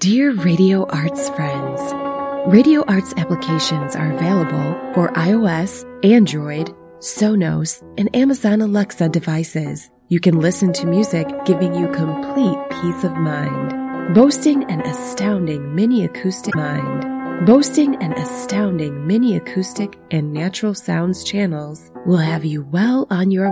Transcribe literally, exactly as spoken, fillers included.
Dear Radio Arts friends, Radio Arts applications are available for iOS, Android, Sonos, and Amazon Alexa devices. You can listen to music giving you complete peace of mind. Boasting an astounding mini acoustic mind. Boasting an astounding mini acoustic and natural sounds channels will have you well on your